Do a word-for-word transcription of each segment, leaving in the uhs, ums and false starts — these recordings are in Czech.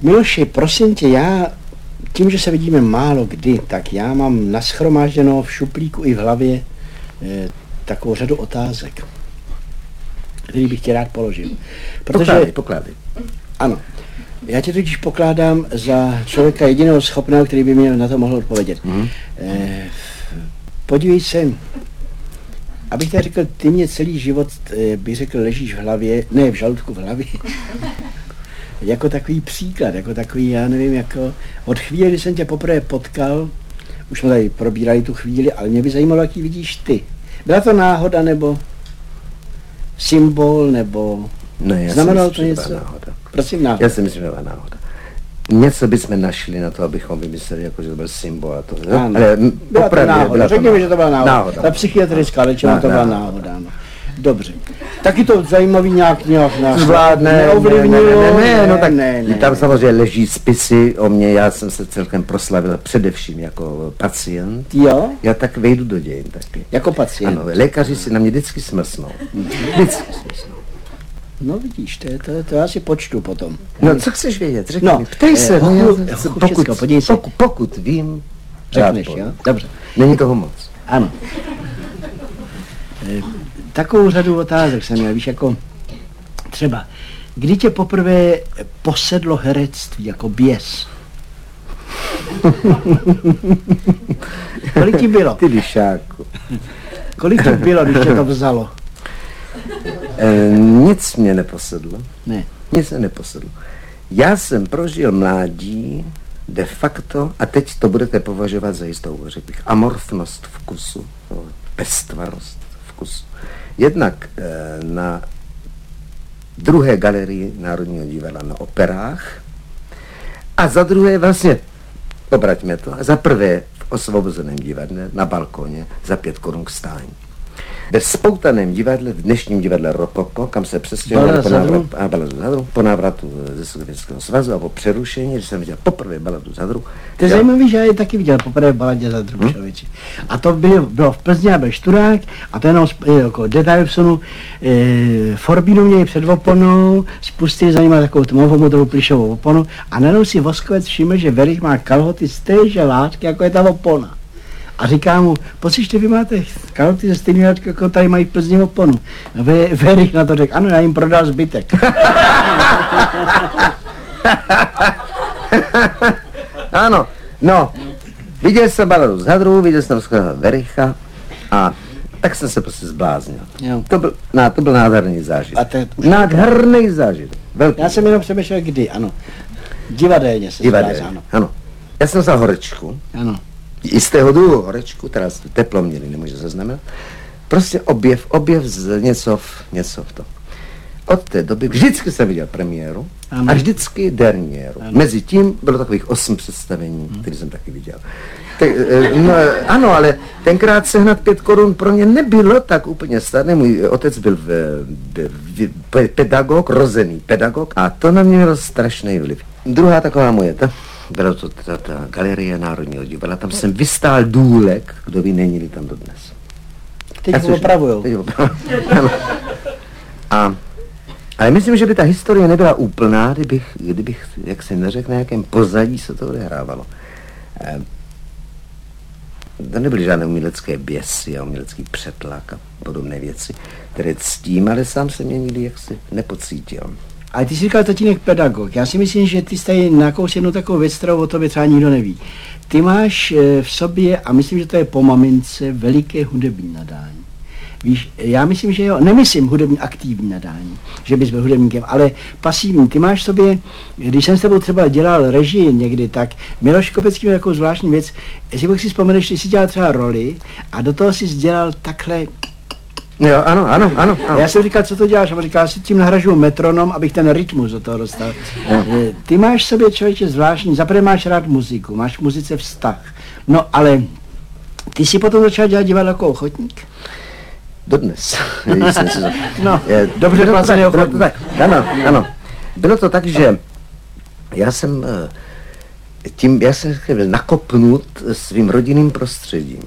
Miloši, prosím tě, já tím, že se vidíme málo kdy, tak já mám naschromážděno v šuplíku i v hlavě eh, takovou řadu otázek, který bych tě rád položil. Protože, pokládej, pokládej. Ano. Já tě totiž pokládám za člověka jediného schopného, který by mě na to mohl odpovědět. Mm. Eh, podívej se, abych tady řekl, ty mě celý život, eh, bych řekl, ležíš v hlavě, ne v žaludku, v hlavě. Jako takový příklad, jako takový, já nevím, jako od chvíle, kdy jsem tě poprvé potkal, už jsme tady probírali tu chvíli, ale mě by zajímalo, jaký vidíš ty. Byla to náhoda, nebo symbol, nebo ne, já znamenalo si to myslím, něco? Že náhoda. Prosím, náhoda. Já si myslím, že byla náhoda. Něco bychom našli na to, abychom vymysleli, jako, že to byl symbol a to. Ano. Ale byla opravdu, to náhoda. byla to Řekněme, že to byla náhoda. náhoda. Ta psychiatrická léčba, to byla náhoda. Ano. Dobře. Taky to zajímavý nějak nějak nás zvládne, neovlivnilo. Ne, ne, ne, no tak ne, ne, tam ne. samozřejmě leží spisy o mě, já jsem se celkem proslavil především jako pacient. Jo? Já tak vejdu do dějin taky. Jako pacient. Ano, lékaři si na mě vždycky smrsnou. Vždycky smrsnou. No vidíš, to, to, to já si počtu potom. No co chceš vědět, řekni No, mi, ptej se, eh, no, hochu, já, hochu, pokud, všecko, podívej se. pokud, pokud vím, Řekneš, rád jo? povím. Dobře. Není toho moc. Ano. E, takovou řadu otázek jsem měl, víš, jako třeba, kdy tě poprvé posedlo herectví jako běs? Kolik ti bylo? Ty lišáku. Kolik ti bylo, když tě to vzalo? E, nic mě neposedlo. Ne. Nic mě neposedlo. Já jsem prožil mládí de facto, a teď to budete považovat za jistou, řekl bych, amorfnost vkusu, pestvarost vkusu. Jednak e, na druhé galerii Národního divadla na operách a za druhé vlastně, obraťme to, za prvé v Osvobozeném divadle na balkoně za pět korun k stání. Ve spoutaném divadle, v dnešním divadle Rokoko, kam se přestěhovali po návratu, po návratu ze Sovětského svazu a po přerušení, když jsem viděl poprvé Baladu Zadru. To je zajímavý, že já je taky viděl poprvé v Baladě Zadru, hmm? člověči. A to bylo, bylo v Plzni a byl Šturák a to jenom jako detail vsunu, e, Forbínu měli před oponou, spustili za nimi takovou tmovou modrou plišovou oponu a najednou si Voskovec všiml, že Verich má kalhoty z téže látky, jako je ta opona. A říká mu, pocíšte, vy máte kalhoty ze stejné látky, jako tady mají v Plzni oponu. A Verich na to řekl, ano, já jim prodal zbytek. Ano, no, viděl jsem Baladu Zadru, viděl jsem Vericha a tak jsem se prostě zbláznil. Jo. To byl, ná, to byl nádherný zážitek. A to je už nádherný zážitek. Velký. Já jsem jenom přemýšlel, kdy, ano. Divadelně se Divadelně, zblázá, ano. ano. Já jsem vzal horečku. Ano. I z tého druhu horečku, teda teplo měli, nemůže zaznamenat. Prostě objev, objev z něco v, něco v tom. Od té doby vždycky jsem viděl premiéru ano. A vždycky derniéru. Ano. Mezi tím bylo takových osm představení, hmm. které jsem taky viděl. Tak, no, ano, ale tenkrát sehnat pět korun pro mě nebylo tak úplně snadné. Můj otec byl v, v, v, pedagog, rozený pedagog a to na mě mělo strašný vliv. Druhá taková moje, ta, byla to ta, ta galerie Národního divadla, tam jsem vystál důlek, kdo ví, není-li tam dodnes. Teď ho opravujou. Teď ho opravujou. A ale myslím, že by ta historie nebyla úplná, kdybych, kdybych jak se neřekl, na jakém pozadí se to odehrávalo. E, to nebyly žádné umělecké běsy a umělecký přetlak a podobné věci, které ctím, ale sám jsem je nikdy jaksi nepocítil. Ale ty jsi říkal tatínek pedagog. Já si myslím, že ty jsi tady nakous jednu takovou věc, kterou o tobě třeba nikdo neví. Ty máš v sobě, a myslím, že to je po mamince, veliké hudební nadání. Víš, já myslím, že jo, nemyslím hudební aktivní nadání, že bys byl hudebníkem, ale pasivní. Ty máš v sobě, když jsem s tebou třeba dělal režii někdy, tak Miloš Kopecký měl takovou zvláštní věc, jestli bych si vzpomeneš, že jsi dělal třeba roli a do toho jsi dělal takhle. Jo, ano, ano, ano, ano. Já jsem říkal, co to děláš? A on říkal, si tím nahražuju metronom, abych ten rytmus do toho dostal. No. Ty máš v sobě, člověče, zvláštní, zaprvé máš rád muziku, máš v muzice vztah. No, ale ty jsi potom začal dělat divadlo jako ochotník? Dodnes. No, je, dobře placený ochotník. Ano, ano. Bylo to tak, že já jsem tím, já jsem byl nakopnut svým rodinným prostředím.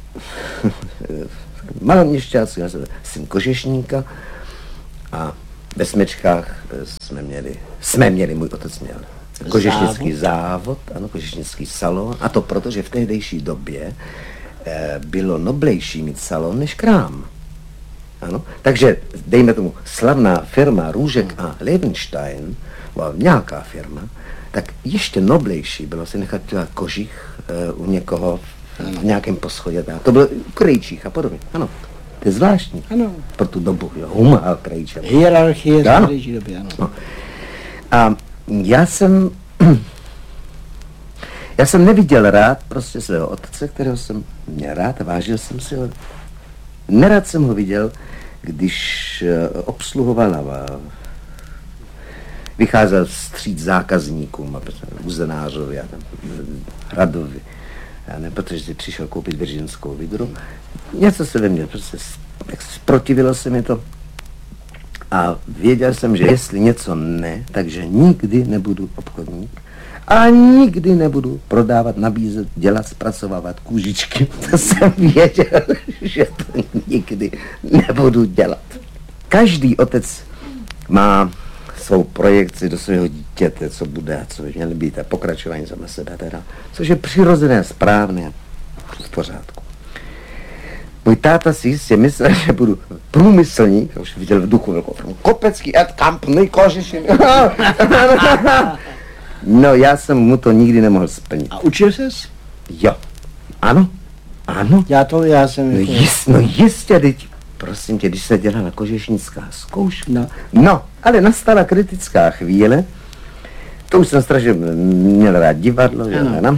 Maloměšťáci, já jsem syn kožešníka a Ve Smečkách jsme měli, jsme měli, můj otec měl kožešnický závod, ano, kožešnický salon, a to proto, že v tehdejší době eh, bylo noblejší mít salon než krám. Ano, takže dejme tomu slavná firma Růžek a Levenstein, nějaká firma, tak ještě noblejší bylo si nechat dělat kožich eh, u někoho v nějakém poschodě. To bylo u krejčích a podobně, ano. To je zvláštní. Ano. Pro tu dobu, jo, huma a krejče. Hierarchie v tehdejší době, ano. No. A já jsem, já jsem neviděl rád prostě svého otce, kterého jsem měl rád a vážil jsem si ho. Nerad jsem ho viděl, když obsluhoval a vycházel vstříc zákazníkům, uzenářovi a Hradovi, ne, protože si přišel koupit virginskou vidru. Něco se ve mně, prostě zprotivilo se mi to. A věděl jsem, že jestli něco ne, takže nikdy nebudu obchodník a nikdy nebudu prodávat, nabízet, dělat, zpracovávat kůžičky. To jsem věděl, že to nikdy nebudu dělat. Každý otec má svou projekci do svého dítěte, co bude a co by mělo být a pokračování sama sebe teda, což je přirozené, správné a v pořádku. Můj táta si jistě myslel, že budu průmyslník, já už viděl v duchu velkou firmu, Kopecký ad Company, Kožešin. No, já jsem mu to nikdy nemohl splnit. A učil ses? Jo. Ano. Ano. Já to, já jsem... No, jako... jist, no jistě, teď, prosím tě, když se dělala kožešnická zkouška. No. No, ale nastala kritická chvíle, to už jsem strašně měl rád divadlo, že ano.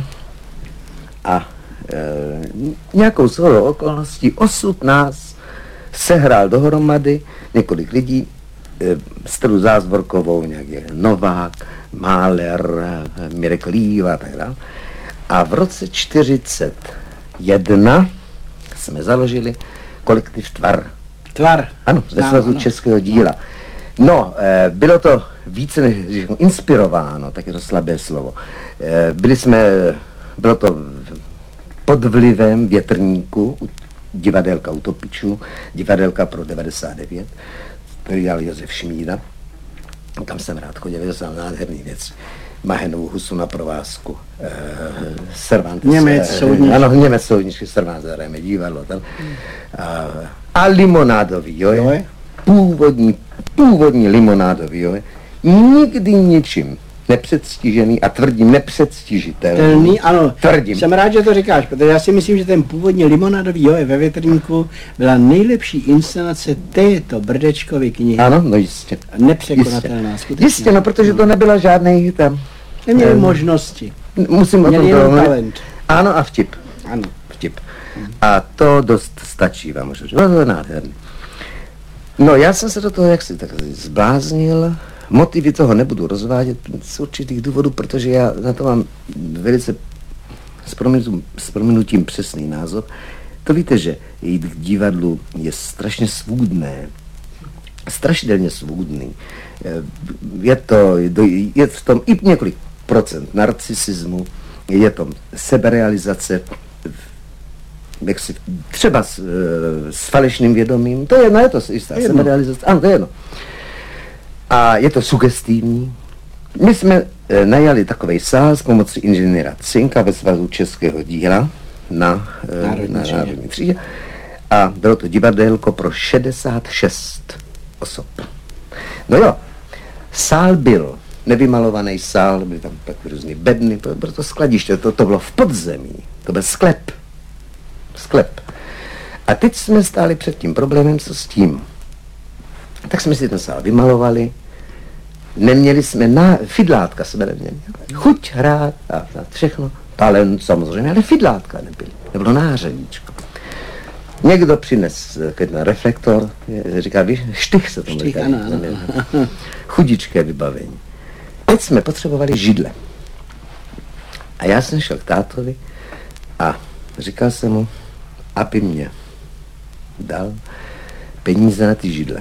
A e, nějakou shodou okolností osud nás sehrál dohromady několik lidí, e, Stelu Zázvorkovou, nějaký Novák, Máler, Mirek Líva a tak dále. A v roce čtyřicet jedna jsme založili kolektiv Tvar. Tvar. Ano, ze Svazu českého díla. No, e, bylo to více než inspirováno, tak je to slabé slovo. E, byli jsme, bylo to pod vlivem Větrníku, divadelka Utopičů, divadelka pro devadesát devět, který dělal Josef Šmída. Tam jsem rád chodil, že jsem nádherný věc. Mahenovou husu na provázku. E, Cervantes. Němec soudník. Ano, Němec soudníčky, Cervantes, hrajeme divadlo tam. A, a limonádový, jo, jo. Původní, původní limonádový, jo. Nikdy ničím nepředstižený a tvrdím nepředstižitelný. Telný, ano, tvrdím. Jsem rád, že to říkáš, protože já si myslím, že ten původní limonádový Joe ve Větrníku byla nejlepší inscenace této Brdečkovy knihy. Ano, no jistě. Nepřekonatelná, jistě. skutečně. Jistě, no, protože to nebyla žádný tam. Neměli um, možnosti. Musím Měli o tom jenom mluvit. talent. Ano, a vtip. Ano. Vtip. A to dost stačí vám, můžu říct. No, to je nádherný. No, já jsem se do toho jaksi tak zbláznil. Motivy toho nebudu rozvádět z určitých důvodů, protože já na to mám velice s prominutím, s prominutím přesný názor. To víte, že jít k divadlu je strašně svůdné. Strašidelně svůdný. Je to, je v tom i několik procent narcisismu, je to seberealizace, jak si, třeba s, s falešným vědomím, to je jedno, je to jistá seberealizace, ano, to je jedno. A je to sugestivní. My jsme e, najali takovej sál s pomocí inženýra Cinka ve Svazu českého díla na e, Národní, na Národní třídě. A bylo to divadelko pro šedesát šest osob. No jo, sál byl nevymalovaný sál, byly tam takové různé bedny, to bylo to skladiště, to, to bylo v podzemí, to byl sklep. Sklep. A teď jsme stáli před tím problémem, co s tím. Tak jsme si ten sál vymalovali, neměli jsme, na, fidlátka jsme neměli, chuť hrát a, a všechno, talent samozřejmě, ale fidlátka nebyly, nebylo nářadíčko. Někdo přines ten reflektor, je, říká, víš, štych se tomu říká, chudičké vybavení. Teď jsme potřebovali židle. A já jsem šel k tátovi a říkal jsem mu, aby mě dal peníze na ty židle.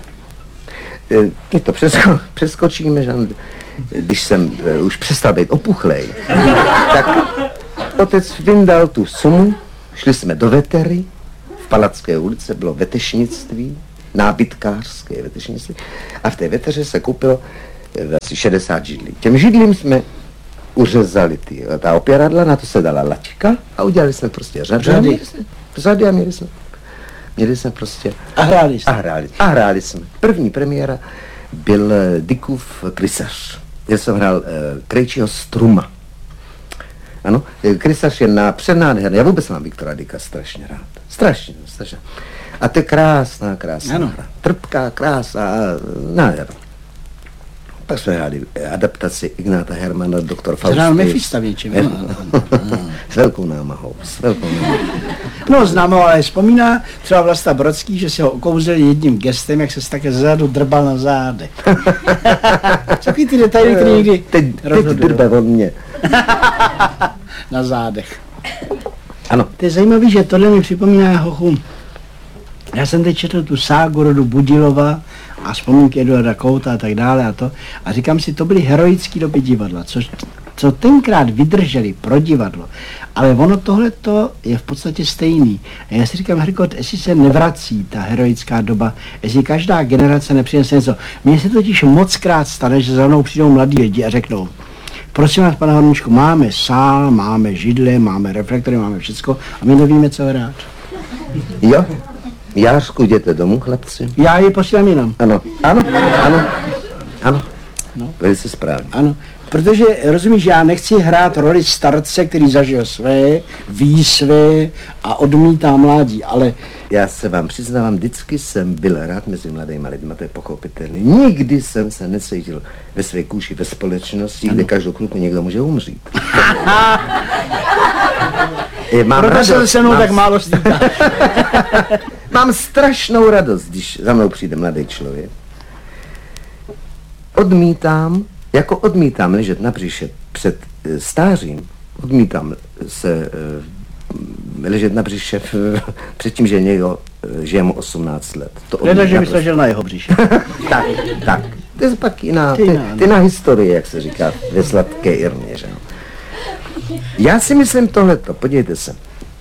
Teď to přesko, přeskočíme, že když jsem už přestal být opuchlej, tak otec vyndal tu sumu, šli jsme do Vetery, v Palacké ulici bylo vetešnictví, nábytkářské vetešnictví. A v té veteře se koupilo asi šedesát židlí. Těm židlím jsme uřezali ty, ta opěradla, na to se dala laťka a udělali jsme prostě řady. Řady. A měli jsme, řady a měli jsme, měli jsme prostě... A hráli jste. A hráli, a hráli jsme. První premiéra byl Dickův Krysař. Já jsem hrál uh, Krejčího Struma. Ano, Krysař je na přednádherný. Já vůbec mám Viktora Dicka strašně rád. Strašně, strašně. A to je krásná, krásná ano. hra. Trpká, krásná, nádherná. Pak jsme hráli adaptaci Ignáta Hermana, doktor Fausty. Hrál Mefista většinou. S velkou námahou, s velkou námahou. No znám ho, ale vzpomíná třeba Vlasta Brodský, že si ho okouzeli jedním gestem, jak se se také zadu drbal na zádech. Takový ty detaily, které někdy Teď, teď drbe on mě. Na zádech. Ano. To je zajímavé, že tohle mi připomíná hochu. Já jsem teď četl tu ságu rodu Budilova a vzpomínky Eduarda Kouta a tak dále a to. A říkám si, to byly heroické doby divadla, co, co tenkrát vydrželi pro divadlo. Ale ono tohleto je v podstatě stejný. A já si říkám, Herkot, jestli se nevrací ta heroická doba, jestli každá generace nepřinese něco. Mně se totiž mockrát stane, že za mnou přijdou mladí lidi a řeknou, prosím vás, pane Horníčku, máme sál, máme židle, máme reflektory, máme všecko a my nevíme, co hrát. Jo? Jářku, jděte domů, chlapci? Já je posílám jinam. Ano, ano, ano, ano, no. Velice správně. Ano, protože, rozumíš, já nechci hrát roli starce, který zažil své, ví své a odmítá mládí, ale... Já se vám přiznávám, vždycky jsem byl rád mezi mladými lidmi, to je pochopitelné. Nikdy jsem se necítil ve své kůži ve společnosti, ano. Kde každou chvilku někdo může umřít. Mám Proto radost, se se mnou mám... tak málo stýká. Mám strašnou radost, když za mnou přijde mladý člověk. Odmítám, jako odmítám ležet na břiše před e, stářím, odmítám se e, ležet na břiše v, před tím, že někdo, že je mu osmnáct let. Hleda, že bys ležel na jeho břiše. tak, tak. To je pak jiná, ty, ty na historie, jak se říká ve sladké Irmě, že no. Já si myslím tohleto, podívejte se.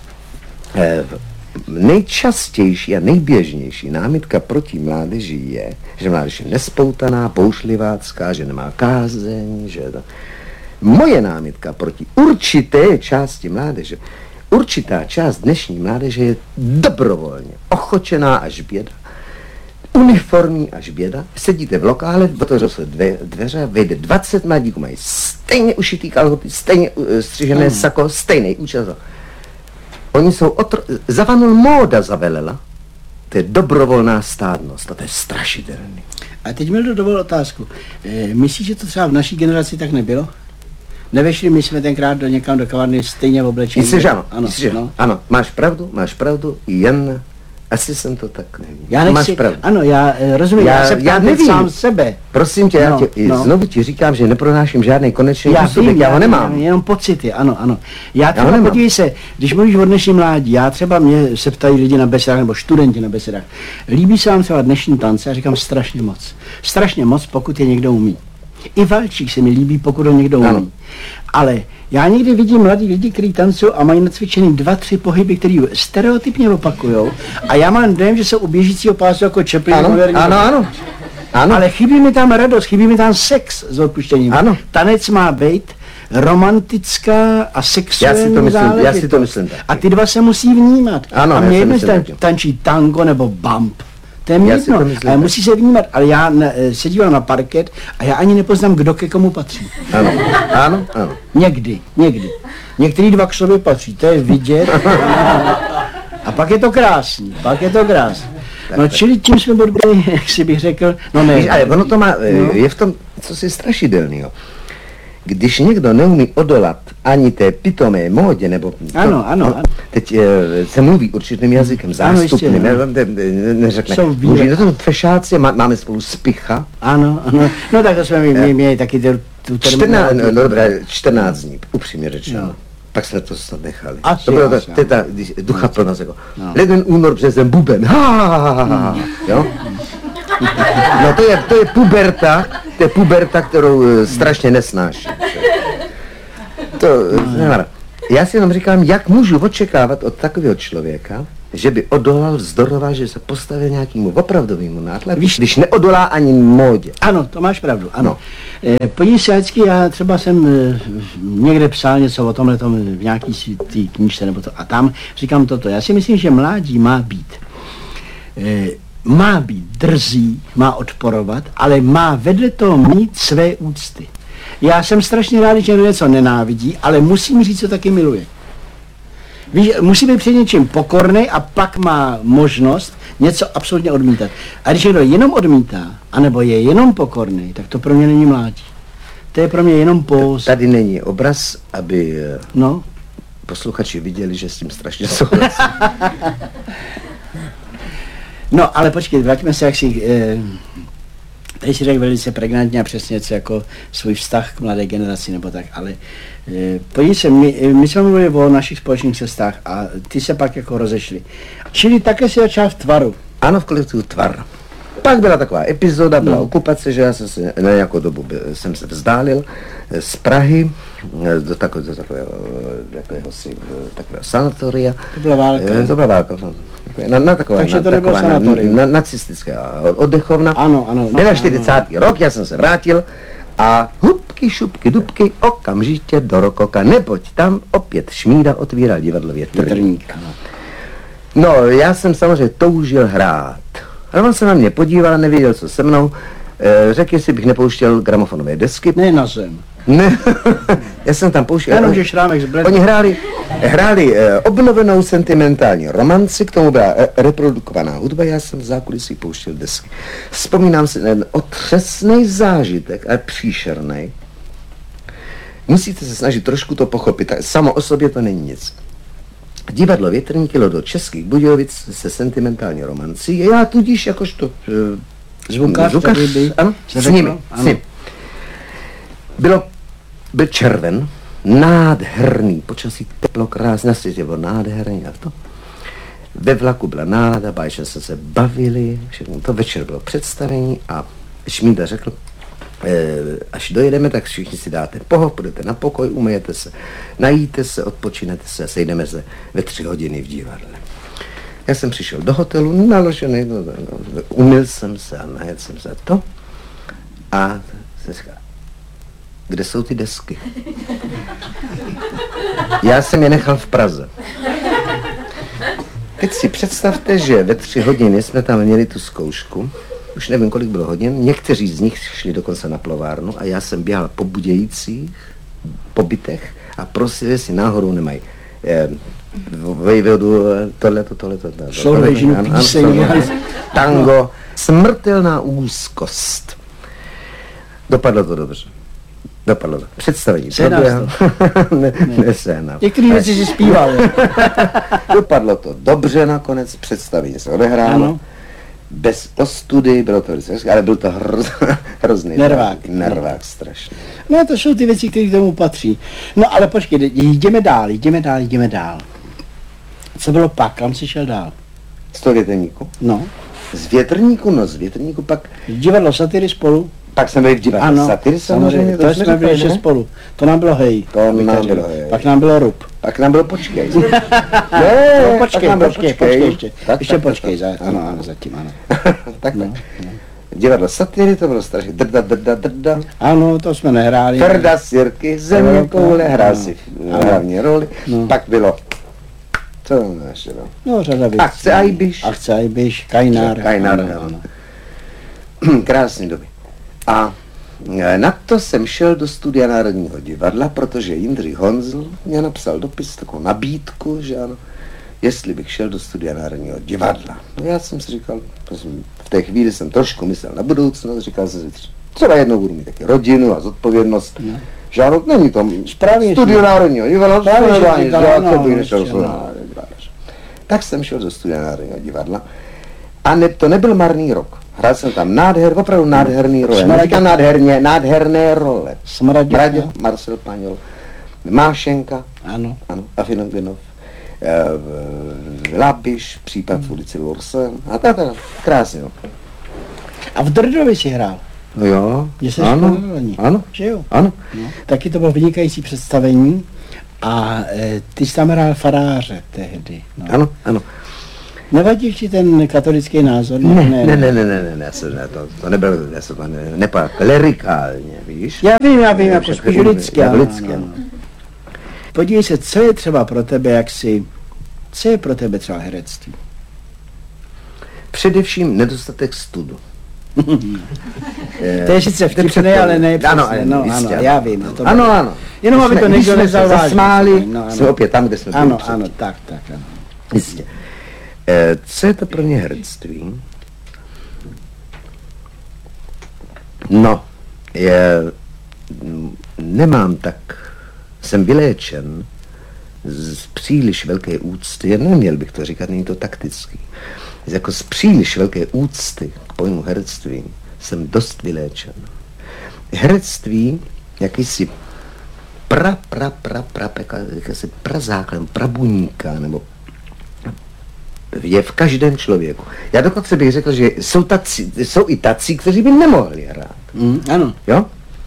E, nejčastější a nejběžnější námitka proti mládeži je, že mládež je nespoutaná, boušlivácká, že nemá kázeň, že to... Moje námitka proti určité části mládeže, určitá část dnešní mládeže je dobrovolně ochočená až běda, uniformní až běda. Sedíte v lokále, otevřou se dvě, dveře, vejde dvacet mladíků, mají stejně ušitý kalhoty, stejně uh, střižené mm. sako, stejný účes. Oni jsou otro... Zavanul móda zavelela. To je dobrovolná stádnost a to je strašidelný. A teď mi dovol otázku. E, myslíš, že to třeba v naší generaci tak nebylo? Nevešli my jsme tenkrát do někam do kavárny stejně v oblečení? Myslíš, ano, ano, myslíš, no. Ano, máš pravdu, máš pravdu, jen asi jsem to tak nevím. Já nechci, máš pravdu. Ano, já rozumím, já, já se ptám teď sám sebe. Prosím tě, no, já tě, no. znovu ti říkám, že nepronáším žádný konečný já úsudek, vím, já ho nemám. Já, jenom pocity, ano, ano. Já já třeba, podívej se, když mluvíš o dnešní mládí, já třeba mě se ptají lidi na besedách, nebo studenti na besedách, líbí se vám třeba dnešní tance? Já říkám strašně moc. Strašně moc, pokud je někdo umí. I valčík se mi líbí, pokud ho někdo umí. Ano. Ale já někdy vidím mladí lidi, kteří tancují a mají nacvičený dva, tři pohyby, který stereotypně opakujou. A já mám dojem, že jsou u běžícího pásu jako Chaplin. Ano, ano, ano, ano. Ale chybí mi tam radost, chybí mi tam sex s odpuštěním. Ano. Tanec má být romantická a sexuální já si to myslím, záležitost. Já si to myslím taky. A ty dva se musí vnímat. Ano, a mě jedno tan- tančí tango nebo bump. To je mě jedno, ale musí se vnímat, ale já ne, se dívám na parket a já ani nepoznám, kdo ke komu patří. Ano, ano, ano. Někdy, někdy. Některý dva k sobě patří, to je vidět. A pak je to krásný, pak je to krásný. No čili tím jsme bodli, jak si bych řekl, no ne. Víš, ale ono to má, no. Je v tom, co si strašidelného. Když někdo neumí odolat ani té pitomé módě, nebo... To, ano, ano, no, ano. Teď e, se mluví určitým jazykem, zástupným, ne, ne, ne, neřekne. Mluví, no to fešáci, má, máme spolu spicha. Ano, ano, no tak to jsme měli, měli taky tu, tu čtrnáct, no, no dobré, čtrnáct dní, upřímně řečeno. No. Tak jsme to snad nechali. Asi, to bylo asi, ta, ta ducha plnost, jako no. Leden, únor, březen, buben, ha, ha, ha, ha, jo? No to je, to je puberta, to je puberta, kterou uh, strašně nesnáším. To, no. Já si jenom říkám, jak můžu očekávat od takového člověka, že by odolal, vzdoroval, že se postavil nějakému opravdovému nátlaku, víš, když neodolá ani módě. Ano, to máš pravdu, ano. No. Podívej se, vždycky, já třeba jsem někde psal něco o tomhle v nějaký tý knížce nebo to, a tam říkám toto. Já si myslím, že mládí má být, má být drzý, má odporovat, ale má vedle toho mít své úcty. Já jsem strašně rád, že něco nenávidí, ale musím říct, co taky miluje. Víš, musí být před něčím pokorný a pak má možnost něco absolutně odmítat. A když někdo jenom odmítá, anebo je jenom pokorný, tak to pro mě není mládí. To je pro mě jenom póz. Tady není obraz, aby no. posluchači viděli, že s tím strašně souhlasím. No, ale počkej, vraťme se, jak si... Eh, tady si řekl velice pregnantně a přesně něco jako svůj vztah k mladé generaci nebo tak, ale e, podívej se, my, my jsme mluvili o našich společných cestách a ty se pak jako rozešli. Čili také si začal v Tvaru. Ano, v kolektivu Tvar. Pak byla taková epizoda, byla no. okupace, že já jsem se na nějakou dobu jsem se vzdálil z Prahy do takového, do takového, takového, takového sanatoria. To byla válka. To byla válka. Na, na taková, Takže na, to nebylo sanatorium. Na, na, nacistická oddechovna. Ano, ano. čtyřicátý rok, já jsem se vrátil a hubky, šupky, dubky, okamžitě do Rokoka, neboť tam opět Šmída otvíral divadlo Větrník. No, já jsem samozřejmě toužil hrát. Ale on se na mě podíval, nevěděl, co se mnou. E, řekl, jestli bych nepouštěl gramofonové desky. Ne na zem. Ne, já jsem tam pouštěl. Jenom, že šrámek z bledu. Oni hráli, hráli e, obnovenou sentimentální romanci, k tomu byla e, reprodukovaná hudba, já jsem v zákulisí pouštěl desky. Vzpomínám si ten otřesný zážitek, ale příšerný. Musíte se snažit trošku to pochopit, tak samo o sobě to není nic. Divadlo Větrník jelo do Českých Budějovic se sentimentální romancí. Já tudíž jakožto e, zvukař, zvukař ano, s nimi, s nimi. Bylo, byl červen, nádherný, počasí teplo, krásné, na světě bylo nádherný a to. Ve vlaku byla nálada, báječně se se bavili, všechno to, večer bylo představení a Šmída řekl, až dojedeme, tak všichni si dáte poho, půjdete na pokoj, umyjete se, najíte se, odpočinete se a sejdeme se ve tři hodiny v divadle. Já jsem přišel do hotelu, naložený, no, no, umyl jsem se a najedl jsem se a to. A se říká, kde jsou ty desky? Já jsem je nechal v Praze. Teď si představte, že ve tři hodiny jsme tam měli tu zkoušku. Už nevím, kolik bylo hodin, někteří z nich šli dokonce na plovárnu a já jsem běhal po Budějcích, po bytech a prosili, jestli náhodou nemají eh, vejvodu, tohleto, tohleto, tohleto. Šorvejžinu píseň. Tango, smrtelná úzkost. Dopadlo to dobře. Dopadlo to. Představení. Sehnal to? ne, nesehnal. Některý věci si zpíval. Dopadlo to dobře nakonec, představení se odehrálo. Ano. Bez ostudy, bylo to velice, ale byl to hroz, hrozný nervák. Nervák, no. Strašný. No to jsou ty věci, které k tomu patří. No ale počkej, jdeme dál, jdeme dál, jdeme dál. Co bylo pak, kam jsi šel dál? Z toho Větrníku? No. Z Větrníku, no z Větrníku pak... Divadlo Satyry spolu? Pak jsme byli v divadle ano, Satyry samozřejmě. To, to jsme byli ještě spolu. To nám bylo hej. To nám bylo hej. Pak nám bylo Rub. Pak nám bylo počkej. ne, no, počkej, počkej, počkej, počkej, ještě. Tak, ještě tak, počkej, tak, za, ano, ano, zatím, ano. tak, no, tak. No. Divadlo Satyry, to bylo strašně drda, drda, drda. Ano, to jsme nehráli. Frda Sirky, země koule, hrál si hlavní roli. No. Pak bylo... Co tam ještě bylo? No, řada věcí. Akce Ajbiš. Akce Ajbiš, Kajnár. Kajnár, ano, ano. Krásný doby. A na to jsem šel do studia Národního divadla, protože Jindřich Honzl mě napsal dopis, takovou nabídku, že ano, jestli bych šel do studia Národního divadla. No já jsem si říkal, v té chvíli jsem trošku myslel na budoucnost, říkal jsem si, třeba jednou budu mít taky rodinu a zodpovědnost, no. Že ano, není to studio Národního divadla, tak jsem šel do studia Národního divadla a ne, to nebyl marný rok. Hrál jsem tam nádher, opravdu nádherný role. Neříkám nádherně, nádherné role. Smraděv, Marcel Paňol, Mášenka, ano, ano, Afinoglinov, e, Labiš, případ v ulici Lursen, a tak, krásně. No. A v Drdovi si hrál? No jo, ano, ano, že jo? Ano. No. Taky to bylo vynikající představení a e, ty jsi tam hrál faráře tehdy. No. Ano, ano. Nevadí ti ten katolický názor? Ne, ne, ne, ne, ne, ne, ne, ne, ne to, to nebyl, já jsem to ne, nepadl klerikálně, víš? Já vím, já vím, jako spíš lidský. Jako lidský. Podívej se, co je třeba pro tebe, jak si, co je pro tebe třeba herectví? Především nedostatek studu. To je sice vtipné, ale ne ano, přesně, no, jistě, ano, já vím. To ano, ano. Jenom aby to někdo nevzal vážně. Zasmáli, no, jsme opět tam, kde jsme byli. Ano, ano, tak, tak, ano. Jistě. E, co je to pro mě herectví? No, je, nemám tak, jsem vyléčen z příliš velké úcty, neměl bych to říkat, není to taktický, jako z příliš velké úcty k pojmu herectví jsem dost vyléčen. Herectví, jakýsi pra, pra, pra, pra, pra, jakýsi prazáklad, prabuníka, nebo je v každém člověku. Já dokonce bych řekl, že jsou, taci, jsou i tací, kteří by nemohli hrát. Mm, ano. Jo?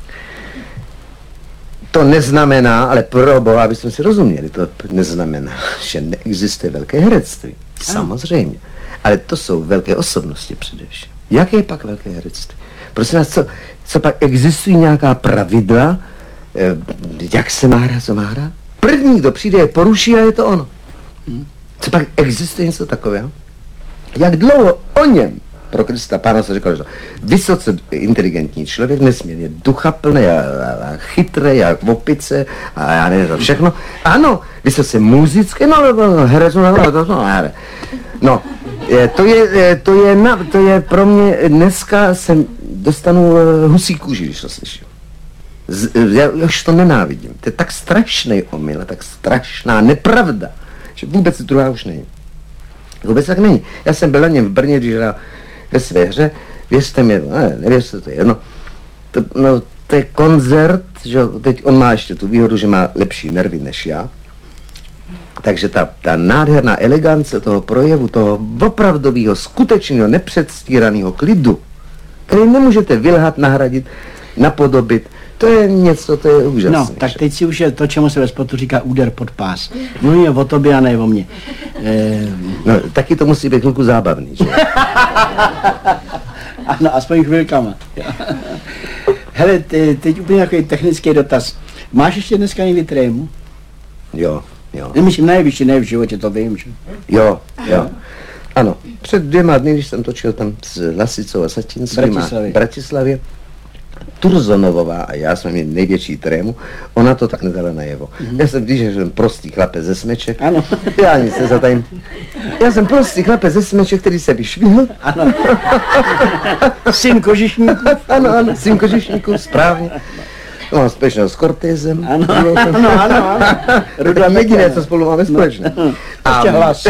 To neznamená, ale pro Boha, abychom si rozuměli, to neznamená, že neexistuje velké herectví. Samozřejmě. Ale to jsou velké osobnosti především. Jaké je pak velké herectví? Prosím vás, co, co pak existují nějaká pravidla, eh, jak se má hrát, co má hrát? První, kdo přijde, je poruší a je to ono. Hmm. Co pak existuje něco takového? Jak dlouho o něm pro Krista Pána se říkal, že to vysoce inteligentní člověk, nesmírně duchaplný a, a, a chytrý a opice a já nevím to všechno. Ano, vysoce muzické, no, no, herec, no, no, no, no, no, je, to je, to je, na, to je pro mě, dneska jsem dostanu husí kůži, když to slyším. Z, já už to nenávidím, to je tak strašný omyl, tak strašná nepravda, že vůbec druhá už není. Vůbec tak není. Já jsem byl na něm v Brně, když hrál ve své hře, věřte mi, ne, nevěřte, to je jedno. To, no, to je koncert, že teď on má ještě tu výhodu, že má lepší nervy než já. Takže ta, ta nádherná elegance toho projevu, toho opravdového, skutečného, nepředstíraného klidu, který nemůžete vylhat, nahradit, napodobit, to je něco, to je úžasné. No, tak teď si už je to, čemu se ve sportu říká úder pod pás. Mluvíme o tobě a ne o mně. E... No, taky to musí být chvilku zábavný, že? Ano, aspoň chvilkama. Hele, ty, teď úplně takový technický dotaz. Máš ještě dneska někdy trému? Jo, jo. Nemyslím nejvyšší, ne v životě, to vím, že? Jo, jo. Ano, před dvěma dny, když jsem točil tam s Lasicou a Sačinstvím a v Bratislavě, Turzonovová a já jsme měli největší trému, ona to tak nedala najevo. Mm-hmm. Já jsem, když jsem prostý chlapec ze Smeček, ano. Já nic nezatajím. Já jsem prostý chlapec ze Smeček, který se vyšvihl. Ano. Syn kožišníků. Ano, ano, syn kožišníků, správně. No, mám společného s Cortézem. Ano, ano, ano, ano. Ruda jediné, co spolu máme společné. No. A ještě hlas.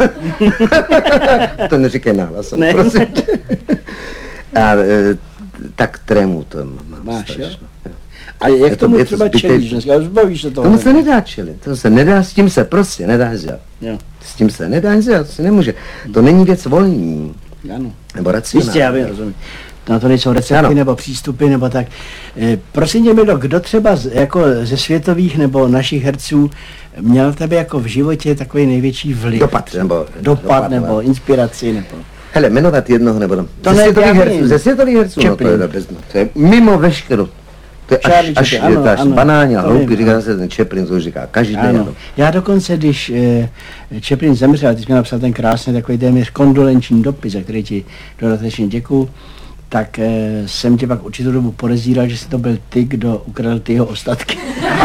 To neříkej nahlas, ne. prosím. A e, tak trému to mám. Máš, strašno. Jo? A jak je tomu to, třeba to čelíš dneska? Zbavíš se toho? Tomu se nedá čelit, to se nedá, s tím se prostě nedá dělat. Jo. S tím se nedá dělat, to se nemůže. To není věc volní. Ano. Nebo racionální. Jistě, já vím, rozumím. Na to nejsou recepty ano. nebo přístupy nebo tak. E, prosím tě, Mildo, kdo třeba z, jako ze světových nebo našich herců měl tebe jako v životě takový největší vliv? Dopad, nebo... Dopad, dopad nebo nebo inspiraci, nebo... Hele, jmenovat jednoho nebo... To ze ne, světových já herců, vím. ze světových herců, no, to, je bez, to je mimo veškerou. To je až, Charlie až, Chaplin, je to ano, až ano, banálně a to hloupý, vím, říká ano. se ten Chaplin, to už říká každý. Ano. Ano. Já dokonce, když eh, Chaplin zemřel, ty jsi mi napsal ten krásný takový téměř kondolenční dopis, za který ti dodatečně děkuju, tak eh, jsem tě pak určitou dobu podezíral, že jsi to byl ty, kdo ukradl ty jeho ostatky.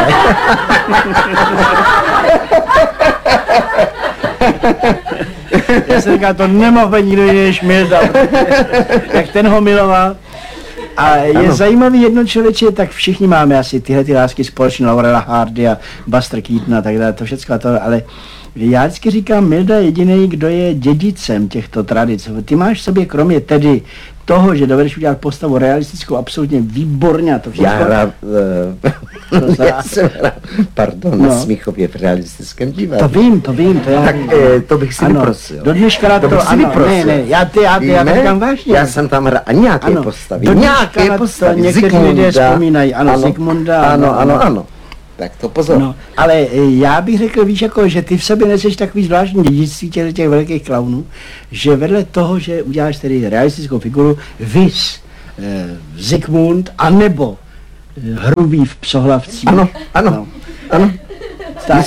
Já jsem říkal, to nemohl být nikdo jiný než Milda, jak ten ho miloval. A je ano. Zajímavý jedno člověče, tak všichni máme asi tyhle ty lásky společné, Laurela Hardy a Buster Keaton a tak dále, to všechno to, ale já vždycky říkám, Milda je jediný, kdo je dědicem těchto tradic. Ty máš v sobě, kromě tedy toho, že dovedeš udělat postavu realistickou, absolutně výborně a to všechno. Já hrál, uh, já jsem hrál, pardon, no. na Smíchově v realistickém divadle. To vím, to vím, to já Tak vím. eh, to bych si ano, vyprosil. do dneška to, to bych si ano, vyprosil. ne, ne, já ty, já ty, já to říkám vážně. Já jsem tam hrál nějaké ano, postavy, do nějaké to postavy, někteří lidé vzpomínají, ano, ano, Zikmunda. Ano, ano, ano. Tak to pozor. No, ale e, já bych řekl, víš, jako, že ty v sobě neseš takový zvláštní dědictví těch, těch velkých klaunů, že vedle toho, že uděláš tedy realistickou figuru, vys e, Zikmund, anebo e, Hrubý v Psohlavcích. Ano, ano, no. ano. Tak,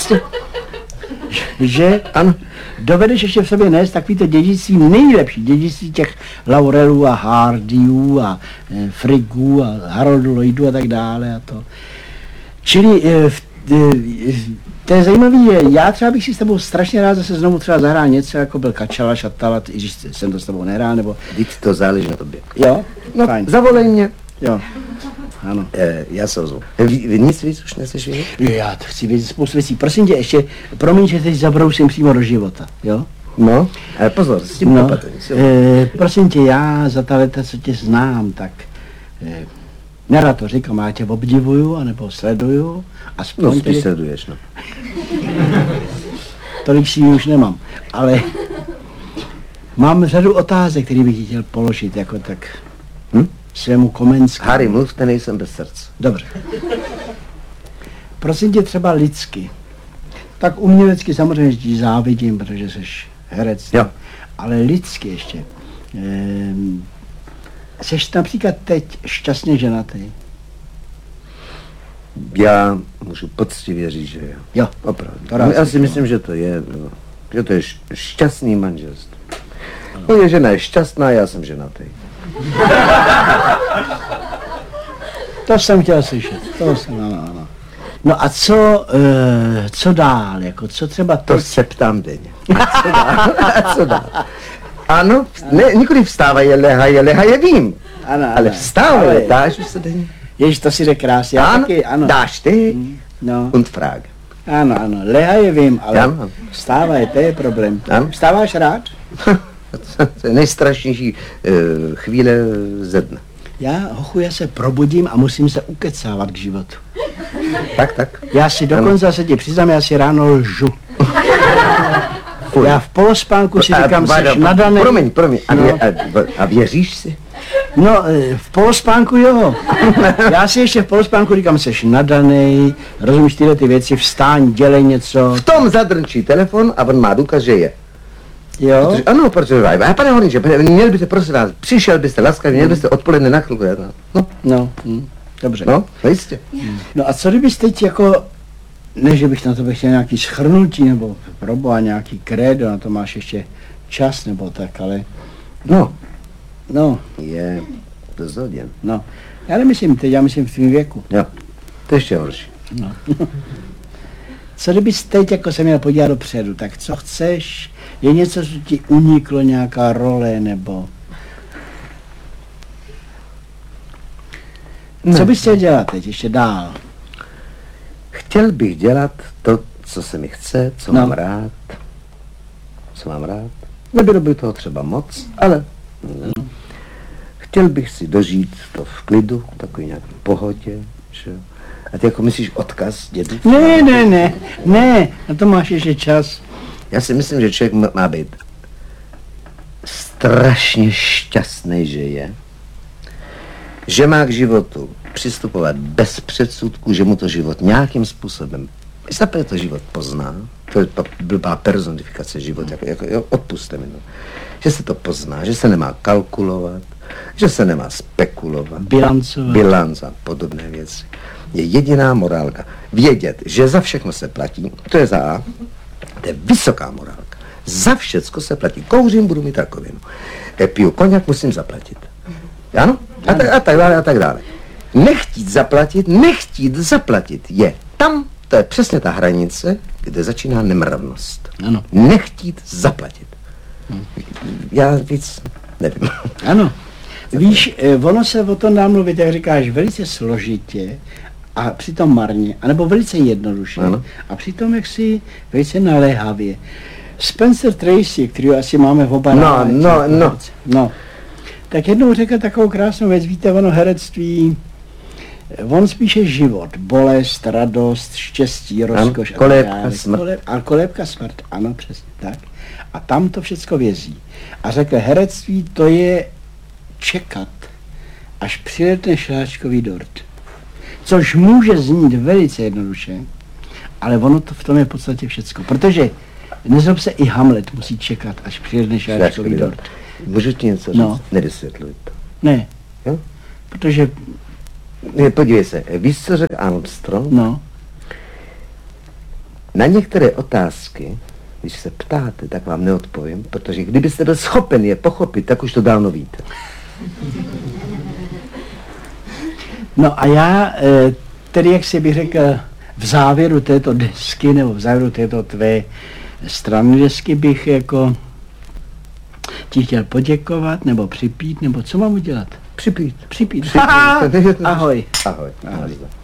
že ano, dovedeš ještě v sobě nést takovýto dědictví, nejlepší dědictví těch Laurelů a Hardyů a e, Friggů a Haroldu Lloydů a tak dále a to. Čili e, v, e, to je zajímavý, je, já třeba bych si s tebou strašně rád zase znovu třeba zahrál něco, jako byl Kačala, Šatala, i když jsem to s tebou nehrál, nebo... Vždyť to záleží na tobě. Jo? No, Fajn. zavolej mě. Jo. Ano. E, já se ozvu. Vy, nic víc už nechceš vědět? Já to chci vědět spoustu věcí. Prosím tě, ještě, promiň, že teď zabrousím přímo do života, jo? No, ale pozor, s tím no, opatrně. e, prosím tě, já za ta leta, co tě znám, tak e, nerad to říkám, já tě obdivuju, anebo sleduju. Aspoň No, spíš tedy, sleduješ, no. tolik si už nemám, ale mám řadu otázek, které bych ti chtěl položit, jako tak Hm? svému Komenskému. Harry, mluvte, nejsem bez srdce. Dobře. Prosím tě třeba lidsky. Tak umělecky samozřejmě ti závidím, protože jsi herec. Jo. Ale lidsky ještě. Ehm, seš například teď šťastně ženatý? Já můžu poctivě říct, že jo. Jo. Opravdu. To rád Já si slyším. myslím, že to je, no, že to je š- šťastný manželství. Moje žena je šťastná, já jsem ženatý. To jsem chtěl slyšet. To jsem, ano, ano. No a co, e, co dál? Jako, co třeba To teď? se ptám denně. A co dál? A co dál? Ano, ne, nikoli vstávaje, lehaje, lehaje vím. Ano, ano. Ale vstávaje, Ale- dáš už se denně? Ježiš, to si řekl krásně. Já Ano, taky, ano. dáš ty No. und Frage. Ano, ano, leha je vím, ale Ano. vstávaj, to je problém. Ano. Vstáváš rád? To je nejstrašnější uh, chvíle ze dne. Já, hochu, já se probudím a musím se ukecávat k životu. Tak, tak. Já si dokonce se ti přiznám, já si ráno lžu. Fuj. Já v polospánku si A, říkám, Váďo, seš nadaný. Promiň, promiň. A, No. vě, a, a věříš si? No, e, v polospánku jo. Já si ještě v polospánku říkám, seš nadaný, rozumíš tyhle ty věci, vstáň, dělej něco. V tom zadrčí telefon a on má důkaz, že je. Jo? Protože, ano, protože, a pane Horníče, měl byste, prosím vás, přišel byste laskavě, měl byste odpoledne na chvilku. No, No, hm, dobře. no, no jistě. No a co kdybys teď jako, ne, že bych na to chtěl nějaký schrnutí, nebo proboha nějaký krédo, na to máš ještě čas, nebo tak, ale, No, no, je dost hodin. no. Já nemyslím teď, já myslím v tvým věku. Jo, to ještě horší. No. Co kdybys teď jako se měl podívat dopředu, tak co chceš? Je něco, co ti uniklo, nějaká role, nebo... Ne. Co bys chtěl dělat teď, ještě dál? Chtěl bych dělat to, co se mi chce, co No. mám rád. Co mám rád. Nebylo by toho třeba moc, ale ne. Chtěl bych si dožít to v klidu, v takový nějaký pohodě, že jo. A ty jako myslíš odkaz dědu? Ne, ne, ne, ne, na to máš ještě čas. Já si myslím, že člověk má- má být strašně šťastný, že je, že má k životu přistupovat bez předsudků, že mu to život nějakým způsobem, zaprvé to život pozná, to je pa- blbá personifikace život, jako, jako jo, odpuste mi to, že se to pozná, že se nemá kalkulovat, že se nemá spekulovat, Bilancovat. bilanc a podobné věci. Je jediná morálka. Vědět, že za všechno se platí, to je za A, to je vysoká morálka. Za všecko se platí. Kouřím, budu mít rakovinu. E, piju koněk, musím zaplatit. Ano? A tak, a tak dále, a tak dále. Nechtít zaplatit, nechtít zaplatit je tam, to je přesně ta hranice, kde začíná nemravnost. Ano. Nechtít zaplatit. Já víc nevím. Ano. Víš, eh, ono se o tom dá mluvit, jak říkáš, velice složitě a přitom marně, anebo velice jednoduše Ano. a přitom jaksi velice naléhavě. Spencer Tracy, který asi máme v oba No, rádi, no, no. no. Tak jednou řekl takovou krásnou věc, víte, ono herectví, on spíše život, bolest, radost, štěstí, rozkoš. a tak kolébka, dále. smrt. Kolé- A kolébka smrt, ano, přesně tak. A tam to všecko vězí. A řekl, herectví to je čekat, až přiletne šláčkový dort. Což může znít velice jednoduše, ale ono to v tom je v podstatě všecko. Protože, nezlob se, i Hamlet musí čekat, až přijede šáčkový dort. Můžu ti něco říct? No. Nevysvětluj to. Ne. Jo? Protože, Ne, podívej se, víš, co řekl Armstrong? no, Na některé otázky, když se ptáte, tak vám neodpovím, protože kdybyste byl schopen je pochopit, tak už to dávno víte. no a já, eh, tedy jak si bych řekl, v závěru této desky, nebo v závěru této tvé strany desky bych jako ti chtěl poděkovat, nebo připít, nebo co mám udělat? Připít. Připít. Připít. Ahoj. Ahoj. Ahoj. Ahoj. Ahoj.